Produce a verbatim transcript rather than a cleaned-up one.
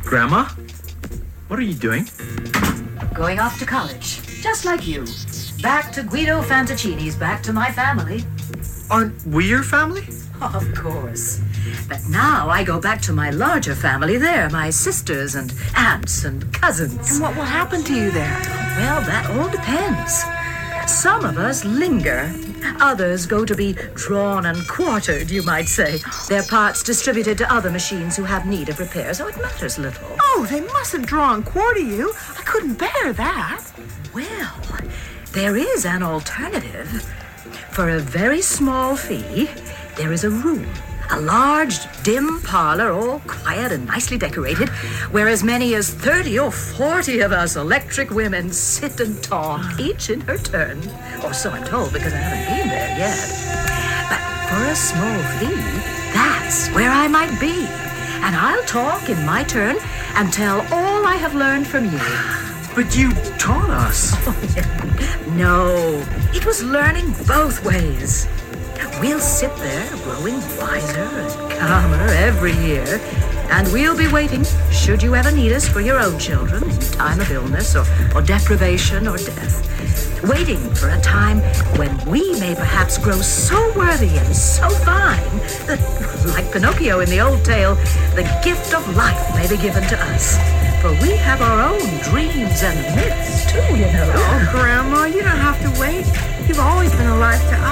Grandma? What are you doing? Going off to college, just like you. Back to Guido Fantaccini's, back to my family. Aren't we your family? Of course. But now I go back to my larger family there, my sisters and aunts and cousins. And what will happen to you there? Well, that all depends. Some of us linger. Others go to be drawn and quartered, you might say. Their parts distributed to other machines who have need of repair, so it matters little. Oh, they mustn't draw and quarter you. I couldn't bear that. Well, there is an alternative. For a very small fee, there is a room. A large, dim parlor, all quiet and nicely decorated, where as many as thirty or forty of us electric women sit and talk, each in her turn. Or so I'm told, because I haven't been there yet. But for a small fee, that's where I might be. And I'll talk in my turn and tell all I have learned from you. But you taught us. No, it was learning both ways. We'll sit there growing wiser and calmer every year, and we'll be waiting, should you ever need us for your own children in time of illness or, or deprivation or death. Waiting for a time when we may perhaps grow so worthy and so fine that, like Pinocchio in the old tale, the gift of life may be given to us. For we have our own dreams and myths, too, you know. Oh, Grandma, you don't have to wait. You've always been alive to us.